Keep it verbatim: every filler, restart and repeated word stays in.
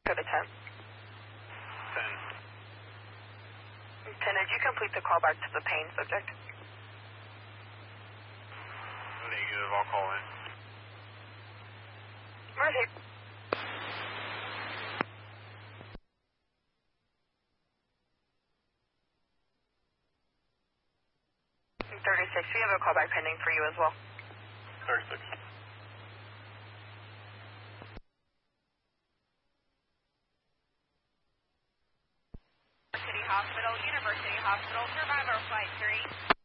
Go to ten. ten. ten, did you complete the call back to the pain subject? Negative, I'll call in. Mercy. thirty-six, we have a call back pending for you as well. thirty-six. City Hospital, University Hospital, Survivor Flight three.